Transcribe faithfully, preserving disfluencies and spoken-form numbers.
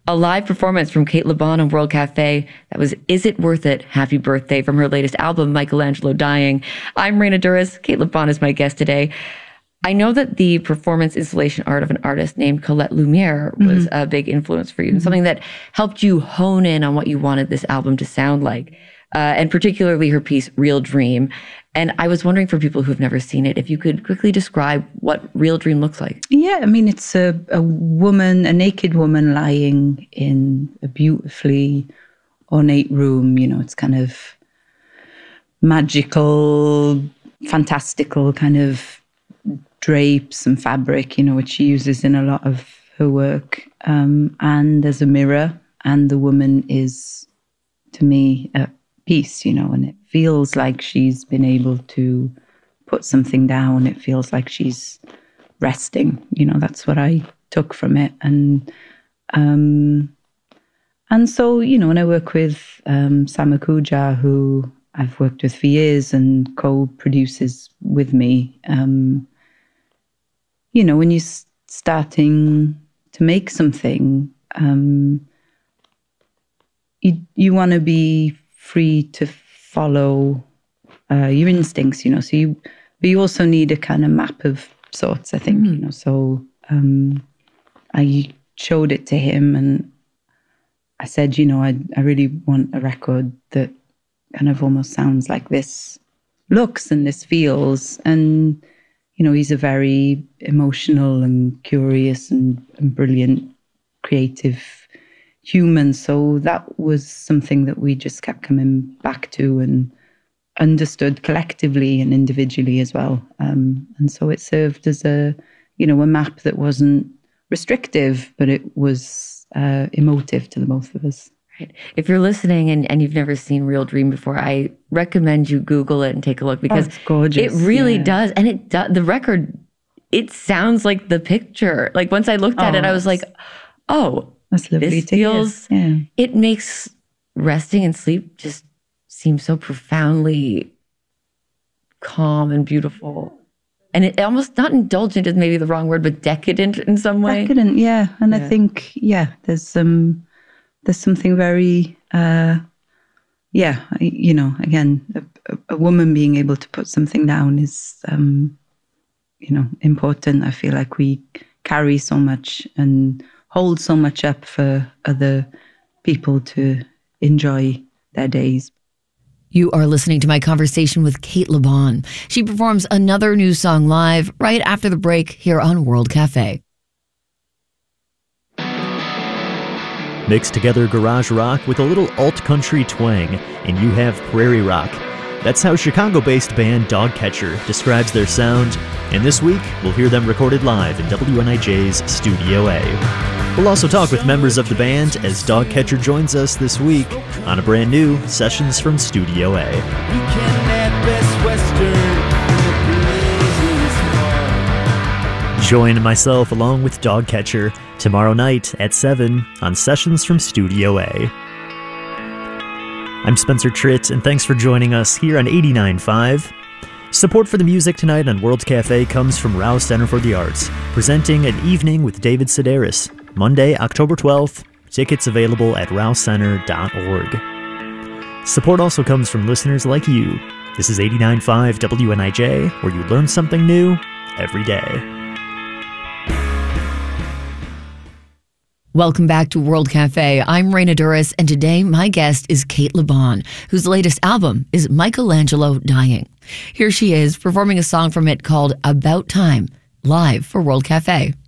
A live performance from Cate Le Bon on World Cafe. That was Is It Worth It? Happy Birthday from her latest album, Michelangelo Dying. I'm Raina Douris. Cate Le Bon is my guest today. I know that the performance installation art of an artist named Colette Lumiere was mm-hmm. a big influence for you, and mm-hmm. something that helped you hone in on what you wanted this album to sound like, uh, and particularly her piece, Real Dream. And I was wondering, for people who've never seen it, if you could quickly describe what Real Dream looks like. Yeah, I mean, it's a, a woman, a naked woman lying in a beautifully ornate room. You know, it's kind of magical, fantastical kind of drapes and fabric, you know, which she uses in a lot of her work. Um, and there's a mirror, and the woman is, to me, a piece, you know, and it feels like she's been able to put something down. It feels like she's resting. You know, that's what I took from it. And um, and so, you know, when I work with um, Sam Akuja, who I've worked with for years and co-produces with me, um, you know, when you're starting to make something, um, you you want to be free to follow uh, your instincts, you know. So you, but you also need a kind of map of sorts, I think, mm. you know. So um, I showed it to him, and I said, you know, I I really want a record that kind of almost sounds like this looks and this feels. And you know, he's a very emotional and curious and, and brilliant, creative human. So that was something that we just kept coming back to and understood collectively and individually as well. Um, and so it served as a, you know, a map that wasn't restrictive, but it was uh, emotive to the both of us. Right. If you're listening and, and you've never seen Real Dream before, I recommend you Google it and take a look, because oh, it's gorgeous. It really yeah. does. And it does, the record, it sounds like the picture. Like once I looked at oh, it, I was like, oh, that's lovely this to feels, hear. Yeah. It makes resting and sleep just seem so profoundly calm and beautiful. And it almost, not indulgent is maybe the wrong word, but decadent in some way. Decadent, yeah. And yeah. I think, yeah, there's some... Um, There's something very, uh, yeah, you know, again, a, a woman being able to put something down is, um, you know, important. I feel like we carry so much and hold so much up for other people to enjoy their days. You are listening to my conversation with Cate Le Bon. She performs another new song live right after the break here on World Cafe. Mix together garage rock with a little alt-country twang, and you have prairie rock. That's how Chicago-based band Dogcatcher describes their sound, and this week we'll hear them recorded live in W N I J's Studio A. We'll also talk with members of the band as Dogcatcher joins us this week on a brand new Sessions from Studio A. Join myself along with Dogcatcher tomorrow night at seven on Sessions from Studio A. I'm Spencer Tritt, and thanks for joining us here on eighty-nine point five. Support for the music tonight on World Cafe comes from Rouse Center for the Arts, presenting An Evening with David Sedaris, Monday, October twelfth. Tickets available at rouse center dot org. Support also comes from listeners like you. This is eighty-nine point five W N I J, where you learn something new every day. Welcome back to World Cafe. I'm Raina Douris, and today my guest is Cate Le Bon, whose latest album is Michelangelo Dying. Here she is performing a song from it called About Time, live for World Cafe.